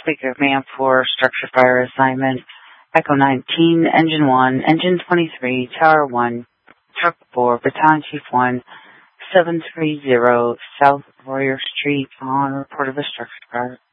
Speaker Command 4, Structure Fire Assignment, Echo 19, Engine 1, Engine 23, Tower 1, Truck 4, Battalion Chief 1, 730, South Royer Street, on report of a structure fire.